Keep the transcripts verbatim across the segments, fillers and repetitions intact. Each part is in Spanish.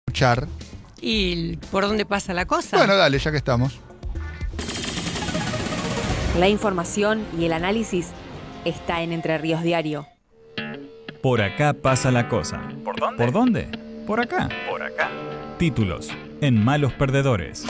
escuchar. ¿Y por dónde pasa la cosa? Bueno, dale, ya que estamos. La información y el análisis está en Entre Ríos Diario. Por acá pasa la cosa. ¿Por dónde? ¿Por dónde? Por acá. Por acá. Títulos en Malos Perdedores.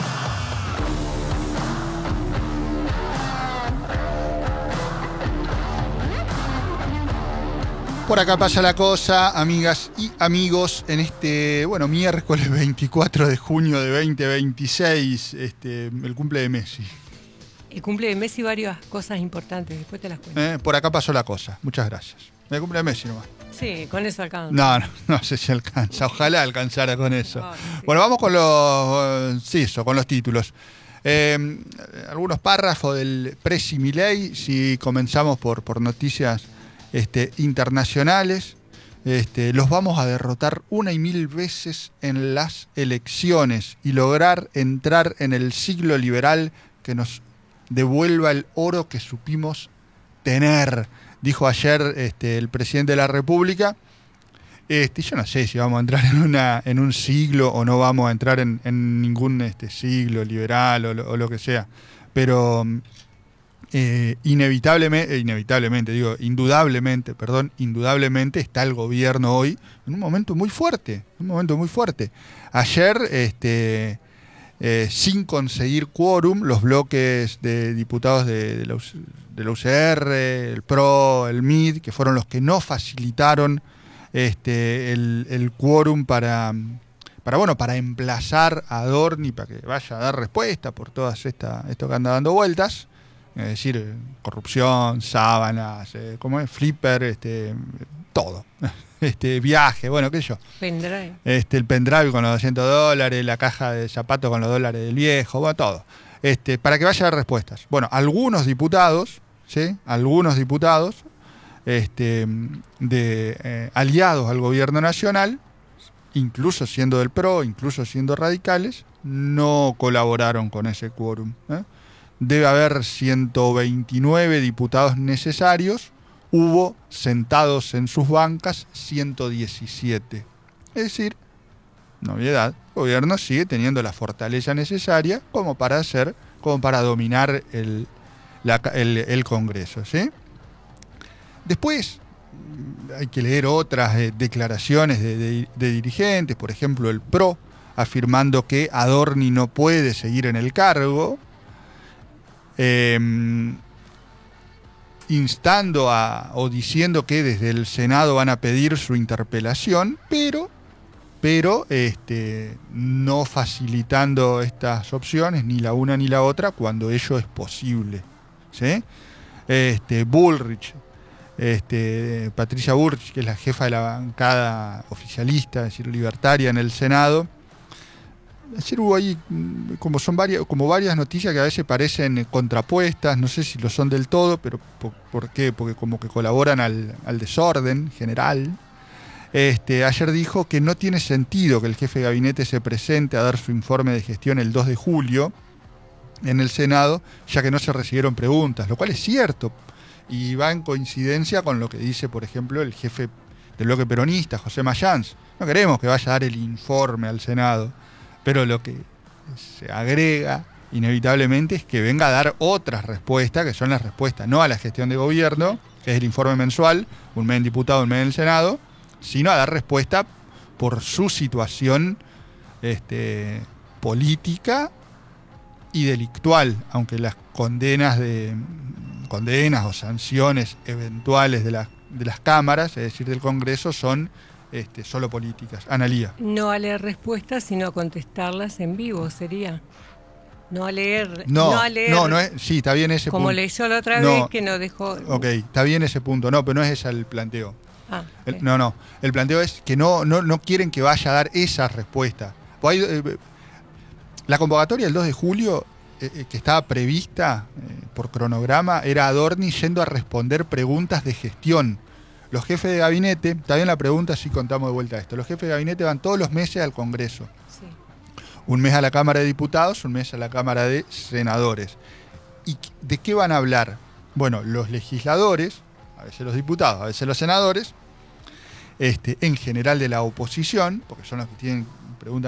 Por acá pasa la cosa, amigas y amigos, en este, bueno, miércoles veinticuatro de junio de veinte veintiséis, este, el cumple de Messi. El cumple de Messi, varias cosas importantes, después te las cuento. Eh, por acá pasó la cosa, muchas gracias. El cumple de Messi nomás. Sí, con eso alcanza. No, no, no sé si alcanza, ojalá alcanzara con eso. Ay, sí. Bueno, vamos con los, eh, sí, eso, con los títulos. Eh, algunos párrafos del Presi Milei, si comenzamos por, por noticias este, internacionales. Este, los vamos a derrotar una y mil veces en las elecciones y lograr entrar en el siglo liberal que nos devuelva el oro que supimos tener, dijo ayer este, el presidente de la República. Este, yo no sé si vamos a entrar en, una, en un siglo o no vamos a entrar en, en ningún este, siglo liberal o lo, o lo que sea, pero eh, inevitablemente, inevitablemente, digo, indudablemente, perdón, indudablemente está el gobierno hoy en un momento muy fuerte, un momento muy fuerte. Ayer, este... Eh, sin conseguir quórum, los bloques de diputados de, de, la, de la U C R, el P R O, el M I D, que fueron los que no facilitaron este, el, el quórum para, para, bueno, para emplazar a Adorni para que vaya a dar respuesta por todas esta, esto que anda dando vueltas, es decir, corrupción, sábanas, eh, ¿cómo es? Flipper, este, todo. Este viaje, bueno, qué sé yo. Pendrive. Este, el pendrive con los doscientos dólares, la caja de zapatos con los dólares del viejo, bueno, todo. Este, para que vaya a dar respuestas. Bueno, algunos diputados, ¿sí? Algunos diputados este, de, eh, aliados al gobierno nacional, incluso siendo del P R O, incluso siendo radicales, no colaboraron con ese quórum. ¿eh? Debe haber ciento veintinueve diputados necesarios. Hubo sentados en sus bancas ciento diecisiete. Es decir, novedad, el gobierno sigue teniendo la fortaleza necesaria como para hacer, como para dominar el, la, el, el Congreso, ¿sí? Después hay que leer otras eh, declaraciones de, de, de dirigentes, por ejemplo el P R O, afirmando que Adorni no puede seguir en el cargo. Eh, instando a, o diciendo que desde el Senado van a pedir su interpelación, pero, pero este, no facilitando estas opciones, ni la una ni la otra, cuando ello es posible. ¿Sí? Este, Bullrich, este, Patricia Bullrich, que es la jefa de la bancada oficialista, es decir, libertaria en el Senado. Ayer hubo ahí, como son varias, como varias noticias que a veces parecen contrapuestas, no sé si lo son del todo, pero ¿por, por qué? Porque como que colaboran al, al desorden general. Este, ayer dijo que no tiene sentido que el jefe de gabinete se presente a dar su informe de gestión el dos de julio en el Senado, ya que no se recibieron preguntas, lo cual es cierto, y va en coincidencia con lo que dice, por ejemplo, el jefe del bloque peronista, José Mayans. No queremos que vaya a dar el informe al Senado, pero lo que se agrega inevitablemente es que venga a dar otras respuestas, que son las respuestas no a la gestión de gobierno, que es el informe mensual, un mes en diputado, un mes en el Senado, sino a dar respuesta por su situación este, política y delictual, aunque las condenas de condenas o sanciones eventuales de, la, de las cámaras, es decir, del Congreso, son Este, solo políticas. Analía. No a leer respuestas, sino a contestarlas en vivo, sería. No a leer. No, no, a leer, no, no es, sí, está bien ese como punto. Como leyó la otra no, vez, que no dejó. Ok, está bien ese punto, no, pero no es ese el planteo. Ah, el, okay. No, no, el planteo es que no, no, no quieren que vaya a dar esa respuesta. Hay, eh, la convocatoria del dos de julio, eh, que estaba prevista eh, por cronograma, era Adorni yendo a responder preguntas de gestión. Los jefes de gabinete, está bien la pregunta, si contamos de vuelta esto, los jefes de gabinete van todos los meses al Congreso. Sí. Un mes a la Cámara de Diputados, un mes a la Cámara de Senadores. ¿Y de qué van a hablar? Bueno, los legisladores, a veces los diputados, a veces los senadores, este, en general de la oposición, porque son los que tienen preguntas